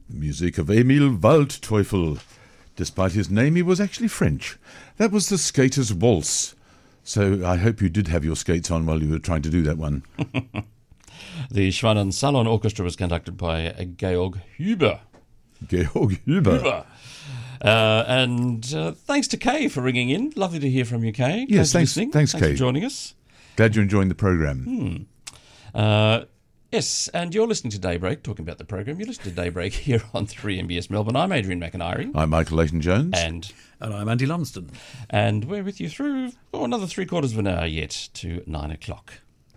Music of Emil Waldteufel. Despite his name, he was actually French. That was the Skater's Waltz. So I hope you did have your skates on while you were trying to do that one. The Schwanen Salon Orchestra was conducted by Georg Huber. Georg Huber. And thanks to Kay for ringing in. Lovely to hear from you, Kay. Yes, thanks Kay. Thanks for joining us. Glad you're enjoying the programme. Yes, and you're listening to Daybreak, talking about the program. You're listening to Daybreak here on 3MBS Melbourne. I'm Adrian McIntyre. I'm Michael Leighton-Jones. And I'm Andy Lumsden. And we're with you through another 3/4 of an hour yet to 9 o'clock.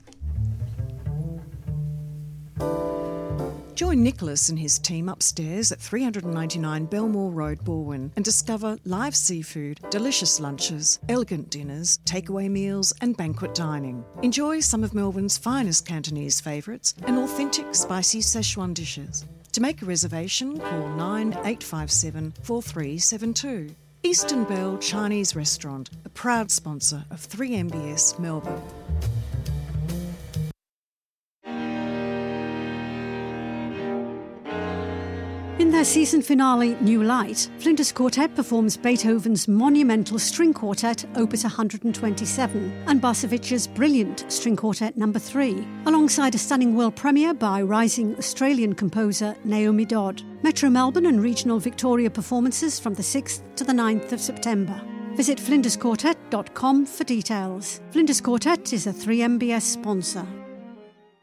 Join Nicholas and his team upstairs at 399 Belmore Road, Balwyn, and discover live seafood, delicious lunches, elegant dinners, takeaway meals and banquet dining. Enjoy some of Melbourne's finest Cantonese favourites and authentic spicy Szechuan dishes. To make a reservation, call 9857 4372. Eastern Bell Chinese Restaurant, a proud sponsor of 3MBS Melbourne. In their season finale, New Light, Flinders Quartet performs Beethoven's monumental string quartet, Opus 127, and Barsevich's brilliant string quartet No. 3, alongside a stunning world premiere by rising Australian composer Naomi Dodd. Metro Melbourne and regional Victoria performances from the 6th to the 9th of September. Visit flindersquartet.com for details. Flinders Quartet is a 3MBS sponsor.